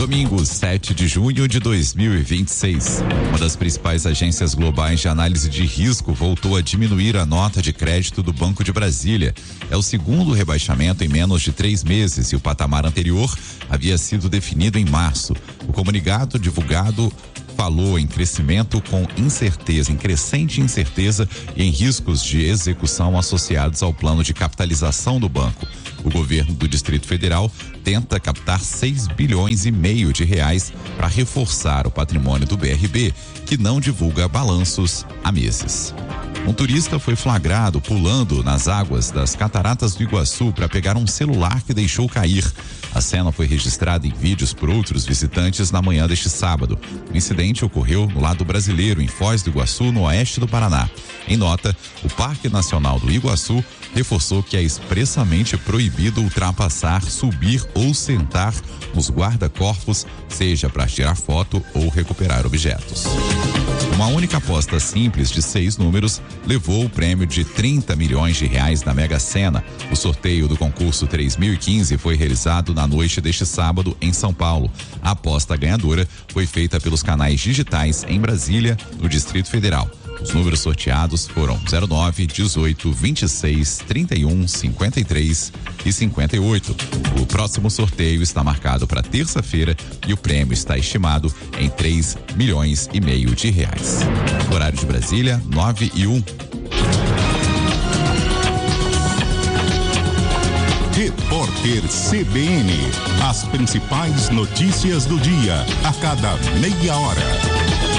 Domingo, 7 de junho de 2026. Uma das principais agências globais de análise de risco voltou a diminuir a nota de crédito do Banco de Brasília. É o segundo rebaixamento em menos de 3 meses e o patamar anterior havia sido definido em março. O comunicado divulgado falou em crescimento com incerteza, em crescente incerteza e em riscos de execução associados ao plano de capitalização do banco. O governo do Distrito Federal tenta captar 6 bilhões e meio de reais para reforçar o patrimônio do BRB, que não divulga balanços há meses. Um turista foi flagrado pulando nas águas das Cataratas do Iguaçu para pegar um celular que deixou cair. A cena foi registrada em vídeos por outros visitantes na manhã deste sábado. O incidente ocorreu no lado brasileiro, em Foz do Iguaçu, no oeste do Paraná. Em nota, o Parque Nacional do Iguaçu reforçou que é expressamente proibido ultrapassar, subir ou sentar nos guarda-corpos, seja para tirar foto ou recuperar objetos. Uma única aposta simples de 6 números levou o prêmio de 30 milhões de reais na Mega Sena. O sorteio do concurso 3015 foi realizado na noite deste sábado em São Paulo. A aposta ganhadora foi feita pelos canais digitais em Brasília, no Distrito Federal. Os números sorteados foram 09, 18, 26, 31, 53 e 58. O próximo sorteio está marcado para terça-feira e o prêmio está estimado em 3 milhões e meio de reais. Horário de Brasília, 9:01. Repórter CBN. As principais notícias do dia, a cada meia hora.